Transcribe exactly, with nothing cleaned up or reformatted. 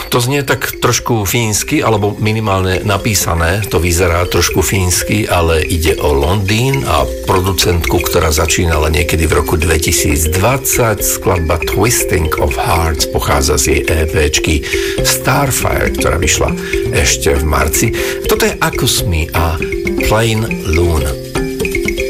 To znie tak trošku fínsky, alebo minimálne napísané, to vyzerá trošku fínsky, ale ide o Londýn a producentku, ktorá začínala niekedy v roku dvetisícdvadsať. Skladba Twisting of Hearts pochádza z jej EPčky Starfire, ktorá vyšla ešte v marci. Toto je Akusmi a Plain Loon.